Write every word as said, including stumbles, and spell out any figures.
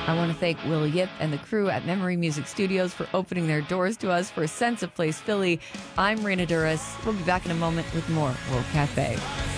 I want to thank Will Yip and the crew at Memory Music Studios for opening their doors to us for a sense of place Philly. I'm Raina Duras. We'll be back in a moment with more World Cafe.